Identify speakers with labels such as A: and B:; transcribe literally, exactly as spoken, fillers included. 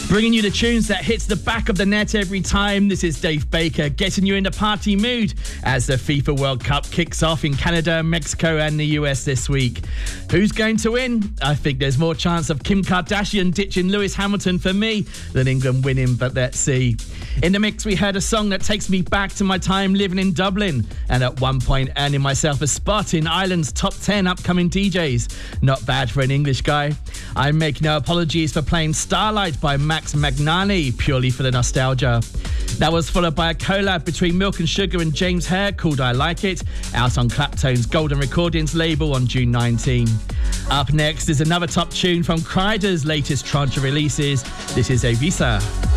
A: Bringing you the tunes that hits the back of the net every time. This is Dave Baker, getting you in the party mood as the FIFA World Cup kicks off in Canada, Mexico and the U S this week. Who's going to win? I think there's more chance of Kim Kardashian ditching Lewis Hamilton for me than England winning, but let's see. In the mix, we heard a song that takes me back to my time living in Dublin and at one point earning myself a spot in Ireland's top ten upcoming D Js. Not bad for an English guy. I make no apologies for playing Starlight by Max Magnani, purely for the nostalgia. That was followed by a collab between Milk and Sugar and James Hare called I Like It, out on Claptone's Golden Recordings label on June nineteenth. Up next is another top tune from Kryder's latest tranche of releases. This is Evisa.